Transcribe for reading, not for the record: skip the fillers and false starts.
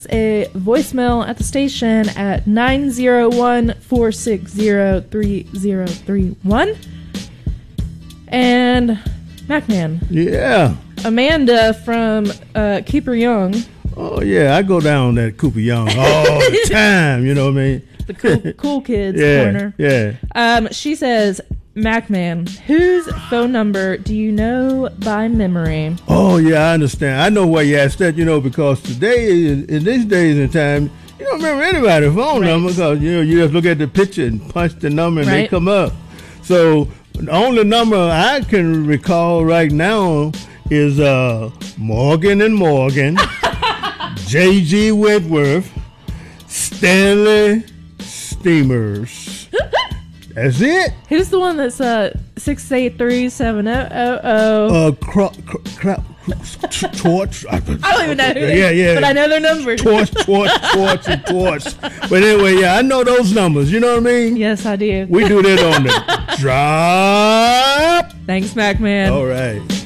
a voicemail at the station at 901-460-3031. And MacMan. Yeah. Amanda from Cooper Young. Oh, yeah. I go down that Cooper Young all the time. You know what I mean? The cool kids corner. Yeah. She says, MacMan, whose phone number do you know by memory? Oh, yeah, I understand. I know why you asked that, because today, in these days and time, you don't remember anybody's phone number because, you just look at the picture and punch the number and they come up. So the only number I can recall right now is Morgan and Morgan, J.G. Whitworth, Stanley Steamers. That's it. Who's the one that's 683-7000? Torch. I don't even know who it is, yeah. but I know their numbers. Torch. But anyway, I know those numbers. You know what I mean? Yes, I do. We do that on the drop. Thanks, MacMan. All right.